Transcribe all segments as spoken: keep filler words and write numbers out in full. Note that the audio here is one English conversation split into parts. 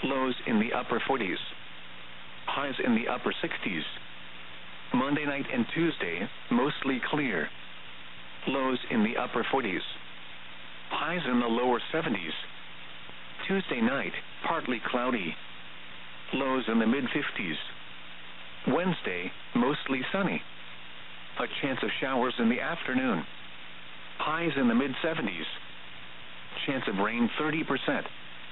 Lows in the upper forties. Highs in the upper sixties. Monday night and Tuesday, mostly clear. Lows in the upper forties. Highs in the lower seventies. Tuesday night, partly cloudy. Lows in the mid-fifties. Wednesday, mostly sunny. A chance of showers in the afternoon. Highs in the mid-seventies. Chance of rain thirty percent.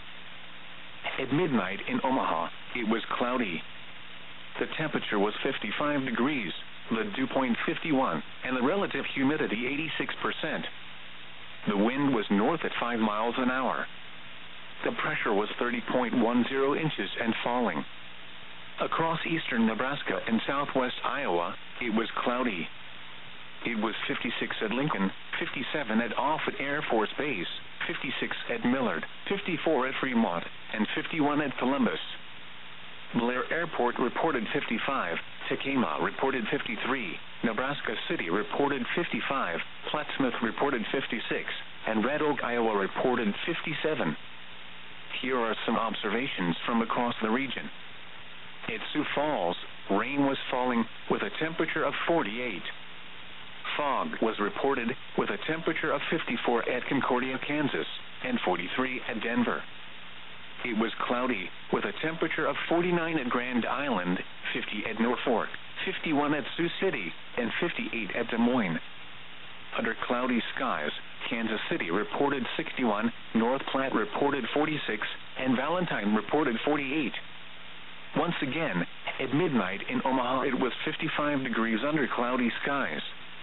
At midnight in Omaha, it was cloudy. The temperature was fifty-five degrees, the dew point fifty-one, and the relative humidity eighty-six percent. The wind was north at five miles an hour. The pressure was thirty point one zero inches and falling. Across eastern Nebraska and southwest Iowa, it was cloudy. It was fifty-six at Lincoln, fifty-seven at Offutt Air Force Base, fifty-six at Millard, fifty-four at Fremont, and fifty-one at Columbus. Blair Airport reported fifty-five, Tekamah reported fifty-three, Nebraska City reported fifty-five, Plattsmouth reported fifty-six, and Red Oak, Iowa reported fifty-seven. Here are some observations from across the region. At Sioux Falls, rain was falling with a temperature of forty-eight. Fog was reported with a temperature of fifty-four at Concordia, Kansas, and forty-three at Denver. It was cloudy with a temperature of forty-nine at Grand Island, fifty at Norfolk, fifty-one at Sioux City, and fifty-eight at Des Moines. Under cloudy skies, Kansas City reported sixty-one, North Platte reported forty-six, and Valentine reported forty-eight. Once again, at midnight in Omaha, it was fifty-five degrees under cloudy skies.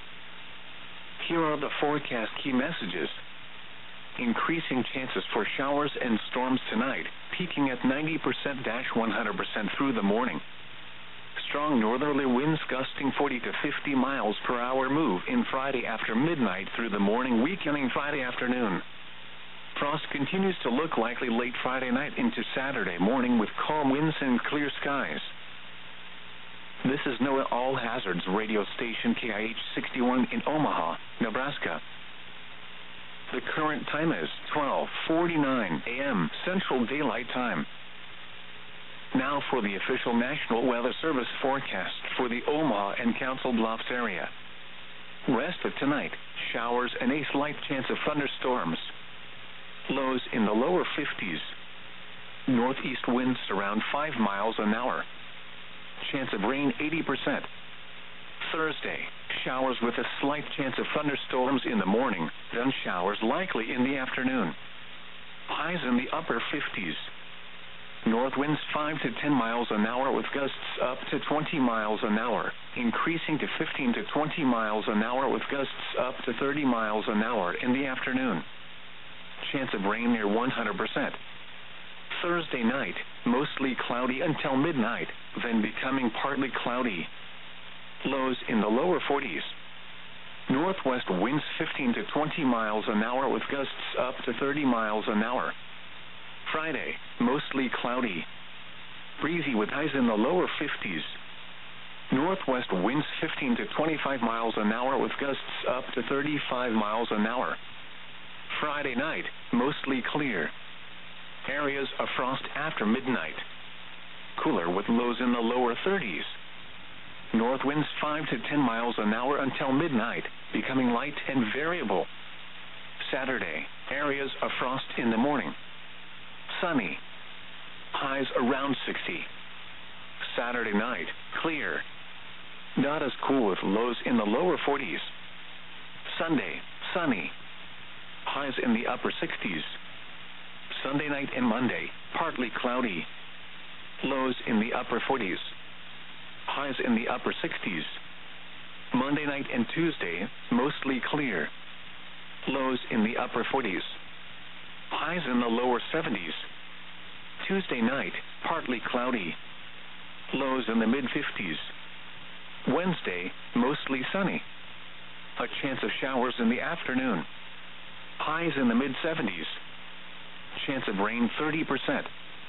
Here are the forecast key messages. Increasing chances for showers and storms tonight, peaking at ninety percent to one hundred percent through the morning. Strong northerly winds gusting forty to fifty miles per hour move in Friday after midnight through the morning, weakening Friday afternoon. Frost continues to look likely late Friday night into Saturday morning with calm winds and clear skies. This is NOAA All Hazards radio station K I H sixty-one in Omaha, Nebraska. The current time is twelve forty-nine a m Central Daylight Time. Now for the official National Weather Service forecast for the Omaha and Council Bluffs area. Rest of tonight, showers and a slight chance of thunderstorms. Lows in the lower fifties. Northeast winds around five miles an hour. Chance of rain eighty percent. Thursday, showers with a slight chance of thunderstorms in the morning, then showers likely in the afternoon. Highs in the upper fifties. North winds five to ten miles an hour with gusts up to twenty miles an hour, increasing to fifteen to twenty miles an hour with gusts up to thirty miles an hour in the afternoon. Chance of rain near one hundred percent. Thursday night, mostly cloudy until midnight, then becoming partly cloudy. Lows in the lower forties. Northwest winds fifteen to twenty miles an hour with gusts up to thirty miles an hour. Friday, mostly cloudy. Breezy with highs in the lower fifties. Northwest winds fifteen to twenty-five miles an hour with gusts up to thirty-five miles an hour. Friday night, mostly clear. Areas of frost after midnight. Cooler with lows in the lower thirties. North winds five to ten miles an hour until midnight, becoming light and variable. Saturday, areas of frost in the morning. Sunny. Highs around sixty. Saturday night, clear. Not as cool with lows in the lower forties. Sunday, sunny. Highs in the upper sixties. Sunday night and Monday, partly cloudy. Lows in the upper forties. Highs in the upper sixties. Monday night and Tuesday, mostly clear. Lows in the upper forties. Highs in the lower seventies. Tuesday night, partly cloudy. Lows in the mid-fifties. Wednesday, mostly sunny. A chance of showers in the afternoon. Highs in the mid-seventies. Chance of rain thirty percent.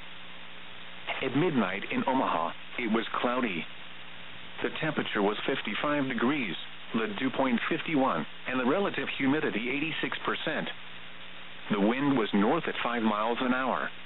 At midnight in Omaha, it was cloudy. The temperature was fifty-five degrees, the dew point fifty-one, and the relative humidity eighty-six percent. The wind was north at five miles an hour.